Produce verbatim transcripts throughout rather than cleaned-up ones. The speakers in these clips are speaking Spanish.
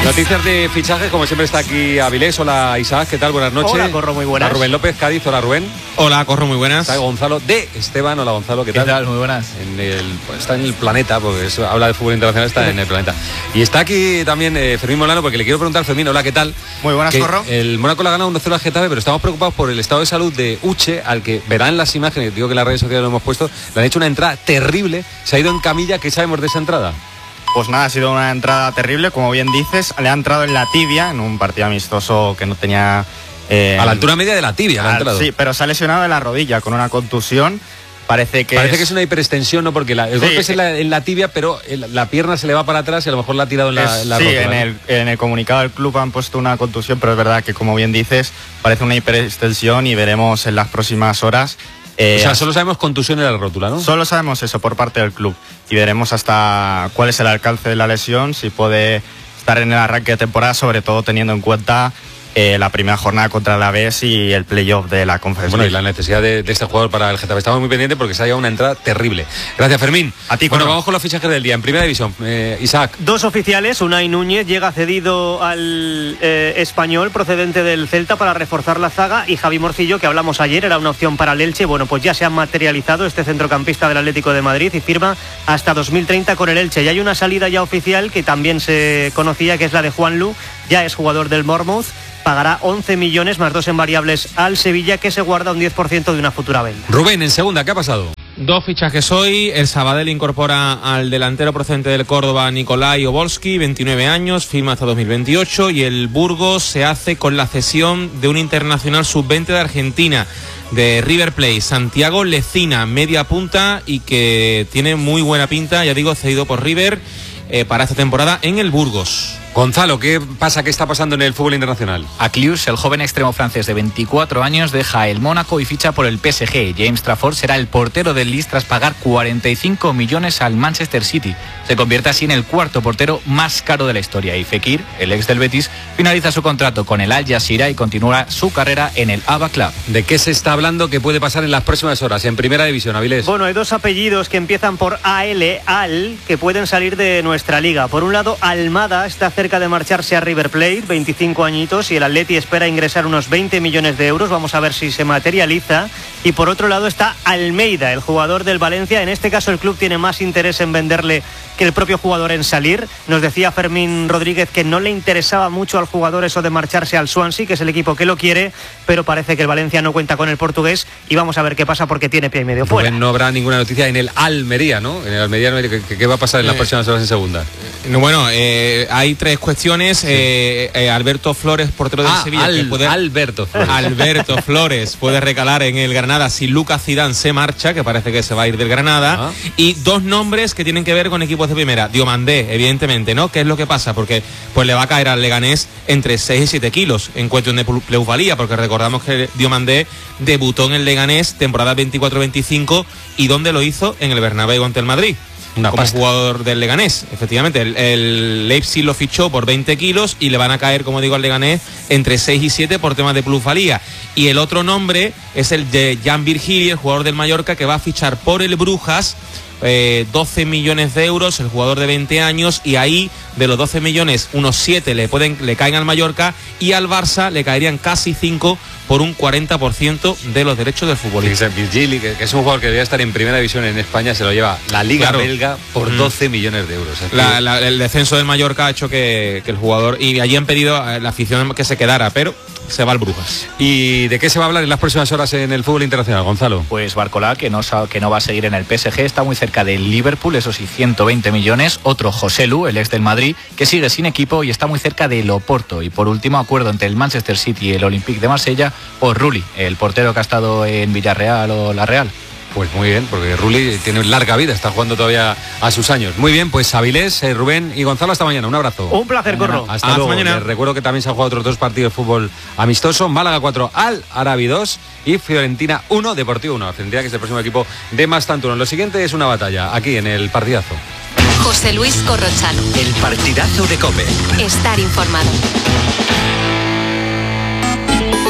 Noticias de fichajes, como siempre está aquí Avilés. Hola Isaac, ¿qué tal? Buenas noches. Hola Corro, muy buenas. Hola Rubén López, Cádiz. Hola Rubén. Hola Corro, muy buenas. Está Gonzalo de Esteban. Hola Gonzalo, ¿qué tal? ¿Qué tal? Muy buenas. En el, pues está en el planeta, porque es, habla de fútbol internacional, está en el planeta. Y está aquí también eh, Fermín Molano, porque le quiero preguntar, Fermín, hola, ¿qué tal? Muy buenas, que Corro. El Mónaco le ha ganado uno cero al Getafe, pero estamos preocupados por el estado de salud de Uche, al que verán las imágenes, digo que en las redes sociales lo hemos puesto, le han hecho una entrada terrible, se ha ido en camilla. ¿Qué sabemos de esa entrada? Pues nada, ha sido una entrada terrible, como bien dices, le ha entrado en la tibia, en un partido amistoso que no tenía... Eh, a la altura media de la tibia le ha entrado. Sí, pero se ha lesionado en la rodilla con una contusión. Parece que Parece es... que es una hiperextensión, ¿no? Porque la, el sí, golpe es en la, en la tibia, pero el, la pierna se le va para atrás y a lo mejor la ha tirado en la, es, en la sí, rótula, en, ¿no? el, en el comunicado del club han puesto una contusión, pero es verdad que, como bien dices, parece una hiperextensión y veremos en las próximas horas... Eh, o sea, solo sabemos contusión en la rótula, ¿no? Solo sabemos eso por parte del club y veremos hasta cuál es el alcance de la lesión, si puede estar en el arranque de temporada, sobre todo teniendo en cuenta eh, la primera jornada contra el Alavés y el playoff de la Conference Bueno, League. y la necesidad de, de este jugador para el Getafe. Estamos muy pendientes porque se ha llevado una entrada terrible. Gracias, Fermín. A ti, bueno, Corro. vamos con los fichajes del día. En Primera División, eh, Isaac. Dos oficiales, Unai Núñez llega cedido al eh, Español procedente del Celta para reforzar la zaga, y Javi Morcillo, que hablamos ayer, era una opción para el Elche. Bueno, pues ya se ha materializado este centrocampista del Atlético de Madrid y firma hasta dos mil treinta con el Elche. Y hay una salida ya oficial que también se conocía, que es la de Juanlu, ya es jugador del Bournemouth. Pagará once millones más dos en variables al Sevilla, que se guarda un diez por ciento de una futura venta. Rubén, en segunda, ¿qué ha pasado? Dos fichajes hoy. El Sabadell incorpora al delantero procedente del Córdoba, Nikolai Obolski, veintinueve años, firma hasta dos mil veintiocho. Y el Burgos se hace con la cesión de un internacional sub veinte de Argentina, de River Plate, Santiago Lecina, media punta, y que tiene muy buena pinta, ya digo, cedido por River eh, para esta temporada en el Burgos. Gonzalo, ¿qué pasa? ¿Qué está pasando en el fútbol internacional? Aklius, el joven extremo francés de veinticuatro años, deja el Mónaco y ficha por el P S G. James Trafford será el portero del Leeds tras pagar cuarenta y cinco millones al Manchester City. Se convierte así en el cuarto portero más caro de la historia. Y Fekir, el ex del Betis, finaliza su contrato con el Al Jazeera y continúa su carrera en el Aba Club. ¿De qué se está hablando que puede pasar en las próximas horas en Primera División, Avilés? Bueno, hay dos apellidos que empiezan por A L, Al, que pueden salir de nuestra liga. Por un lado, Almada está cerca de marcharse a River Plate, veinticinco añitos, y el Atleti espera ingresar unos veinte millones de euros. Vamos a ver si se materializa. Y por otro lado está Almeida, el jugador del Valencia. En este caso el club tiene más interés en venderle que el propio jugador en salir. Nos decía Fermín Rodríguez que no le interesaba mucho al jugador eso de marcharse al Swansea, que es el equipo que lo quiere, pero parece que el Valencia no cuenta con el portugués, y vamos a ver qué pasa porque tiene pie y medio fuera. No habrá ninguna noticia en el Almería, ¿no? En el Almería, ¿qué, qué va a pasar en las Eh, próximas horas en segunda? Eh, bueno, eh, hay tres cuestiones. Sí. Eh, eh, Alberto Flores, portero del ah, Sevilla. Al, que puede, Alberto Flores. Alberto Flores puede recalar en el Granada si Lucas Zidane se marcha, que parece que se va a ir del Granada. Ah. Y dos nombres que tienen que ver con equipos de primera. Diomandé, evidentemente, ¿no? ¿Qué es lo que pasa? Porque pues le va a caer al Leganés entre seis y siete kilos en cuestión de plusvalía, porque recordamos que Diomandé debutó en el Leganés temporada veinticuatro veinticinco, y ¿dónde lo hizo? En el Bernabéu ante el Madrid. Una como pasta. Jugador del Leganés, efectivamente. El, el Leipzig lo fichó por veinte kilos y le van a caer, como digo, al Leganés entre seis y siete por temas de plusvalía. Y el otro nombre es el de Jan Virgili, el jugador del Mallorca, que va a fichar por el Brujas. Eh, doce millones de euros, el jugador de veinte años, y ahí de los doce millones unos siete le pueden le caen al Mallorca, y al Barça le caerían casi cinco por un cuarenta por ciento de los derechos del futbolista. Virgili, que, que es un jugador que debería estar en Primera División en España, se lo lleva la Liga claro. belga por mm. doce millones de euros. La, la, el descenso del Mallorca ha hecho que, que el jugador, y allí han pedido a la afición que se quedara, pero se va al Brujas. ¿Y de qué se va a hablar en las próximas horas en el fútbol internacional, Gonzalo? Pues Barcolá, que no, que no va a seguir en el P S G, está muy cerca del Liverpool, eso sí, ciento veinte millones. Otro, Joselu, el ex del Madrid, que sigue sin equipo y está muy cerca del Oporto. Y por último, acuerdo entre el Manchester City y el Olympique de Marsella por Rulli, el portero que ha estado en Villarreal o La Real. Pues muy bien, porque Rulli tiene larga vida, está jugando todavía a sus años. Muy bien, pues Avilés, eh, Rubén y Gonzalo, hasta mañana. Un abrazo. Un placer, Corro. Hasta, hasta luego. Mañana. Les recuerdo que también se han jugado otros dos partidos de fútbol amistoso. Málaga cuatro, Al Arabi dos y Fiorentina uno, Deportivo uno. Fiorentina, que es el próximo equipo de Más Tanto Uno. Lo siguiente es una batalla, aquí en el partidazo. José Luis Corrochano. El partidazo de COPE. Estar informado.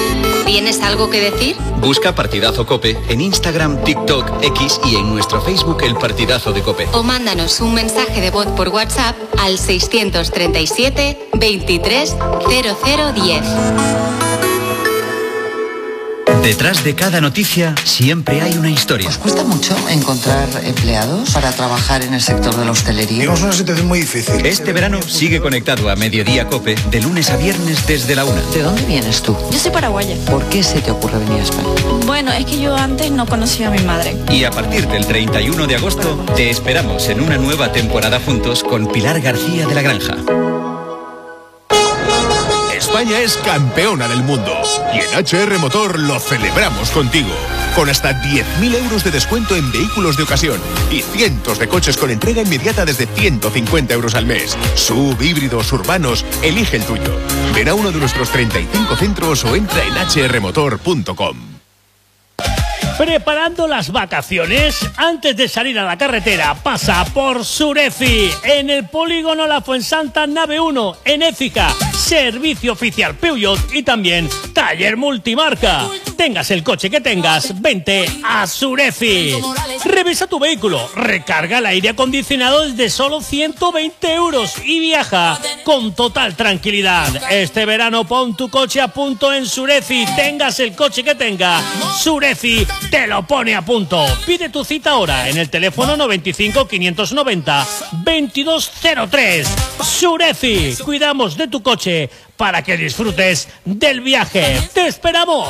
¿Tienes algo que decir? Busca Partidazo Cope en Instagram, TikTok, X y en nuestro Facebook El Partidazo de Cope. O mándanos un mensaje de voz por WhatsApp al seiscientos treinta y siete, veintitrés, cero cero diez. Detrás de cada noticia siempre hay una historia. ¿Os cuesta mucho encontrar empleados para trabajar en el sector de la hostelería? Tenemos una situación muy difícil. Este verano sigue conectado a Mediodía Cope de lunes a viernes desde la una. ¿De dónde vienes tú? Yo soy paraguaya. ¿Por qué se te ocurre venir a España? Bueno, es que yo antes no conocía a mi madre. Y a partir del treinta y uno de agosto te esperamos en una nueva temporada juntos con Pilar García de la Granja. España es campeona del mundo y en H R Motor lo celebramos contigo. Con hasta diez mil euros de descuento en vehículos de ocasión y cientos de coches con entrega inmediata desde ciento cincuenta euros al mes. Sub, híbridos, urbanos, elige el tuyo. Ven a uno de nuestros treinta y cinco centros o entra en h r motor punto com. Preparando las vacaciones, antes de salir a la carretera, pasa por Sureci, en el polígono La Fuensanta Nave uno, en Écija, servicio oficial Peugeot y también taller multimarca. Tengas el coche que tengas, vente a Sureci. Revisa tu vehículo, recarga el aire acondicionado desde solo ciento veinte euros y viaja con total tranquilidad. Este verano pon tu coche a punto en Sureci, tengas el coche que tenga, Sureci te lo pone a punto. Pide tu cita ahora en el teléfono noventa y cinco, quinientos noventa, veintidós cero tres. Sureci, cuidamos de tu coche para que disfrutes del viaje. ¡Te esperamos!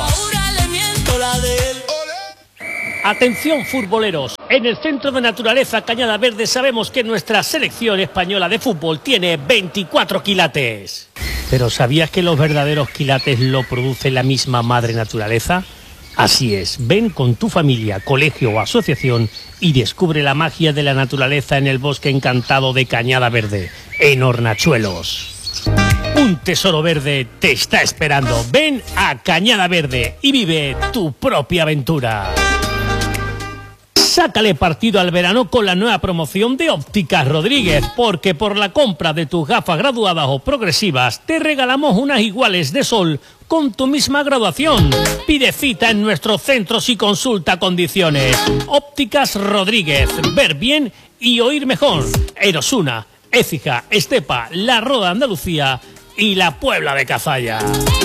Atención futboleros, en el Centro de Naturaleza Cañada Verde sabemos que nuestra selección española de fútbol tiene veinticuatro quilates. ¿Pero sabías que los verdaderos quilates lo produce la misma madre naturaleza? Así es, ven con tu familia, colegio o asociación y descubre la magia de la naturaleza en el bosque encantado de Cañada Verde, en Hornachuelos. Un tesoro verde te está esperando. Ven a Cañada Verde y vive tu propia aventura. Sácale partido al verano con la nueva promoción de Ópticas Rodríguez, porque por la compra de tus gafas graduadas o progresivas te regalamos unas iguales de sol con tu misma graduación. Pide cita en nuestros centros y consulta condiciones. Ópticas Rodríguez, ver bien y oír mejor. En Osuna, Écija, Estepa, La Roda, Andalucía y la Puebla de Cazalla.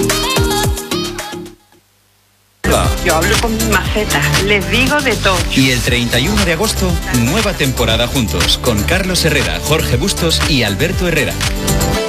Yo hablo con mis macetas, les digo de todo. Y el treinta y uno de agosto, nueva temporada juntos con Carlos Herrera, Jorge Bustos y Alberto Herrera.